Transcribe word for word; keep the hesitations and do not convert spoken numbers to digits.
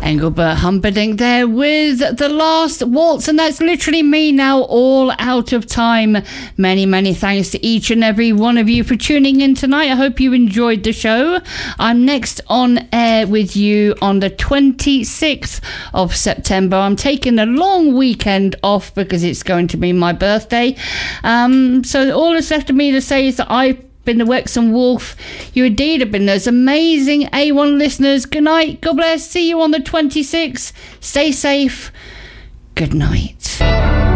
Engelbert Humperdinck there with The Last Waltz, and that's literally me now, all out of time. Many, many thanks to each and every one of you for tuning in tonight. I hope you enjoyed the show. I'm next on air with you on the twenty-sixth of September. I'm taking a long weekend off because it's going to be my birthday. Um, so all that's left of me to say is that I've been the Wexham Wolf. You indeed have been those amazing A one listeners. Good night. God bless. See you on the twenty-sixth. Stay safe. Good night.